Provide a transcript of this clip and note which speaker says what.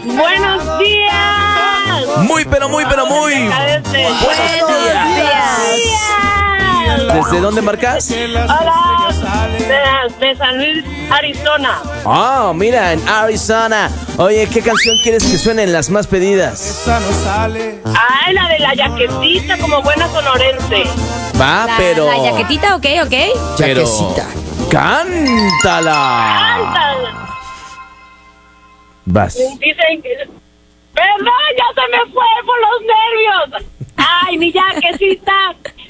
Speaker 1: Buenos días.
Speaker 2: Muy, pero muy, pero muy. Buenos días. ¿Desde dónde marcas?
Speaker 1: Hola, de San Luis, Arizona.
Speaker 2: Oh, mira, en Arizona. Oye, ¿qué canción quieres que suene en las más pedidas?
Speaker 1: Ay, la de la yaquetita, como buena sonorense.
Speaker 2: Va, pero...
Speaker 3: La jaquetita, ok.
Speaker 2: Pero...
Speaker 4: Yaquecita.
Speaker 2: ¡Cántala!
Speaker 1: Cántala.
Speaker 2: Vas.
Speaker 1: Dicen que... Perdón, ya se me fue por los nervios. Ay, mi yaquecita,